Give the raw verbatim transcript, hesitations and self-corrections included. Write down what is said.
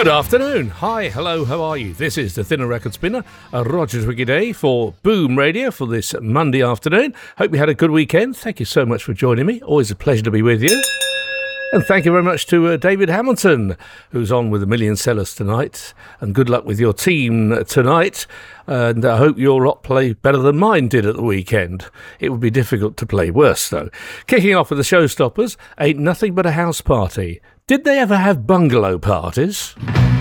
Good afternoon. Hi, hello, how are you? This is the Thinner Record Spinner, a Roger Twiggy Day for Boom Radio for this Monday afternoon. Hope you had a good weekend. Thank you so much for joining me. Always a pleasure to be with you. And thank you very much to uh, David Hamilton, who's on with the Million Sellers tonight. And good luck with your team tonight. And I hope your lot play better than mine did at the weekend. It would be difficult to play worse, though. Kicking off with the showstoppers, Ain't Nothing But a House Party. Did they ever have bungalow parties?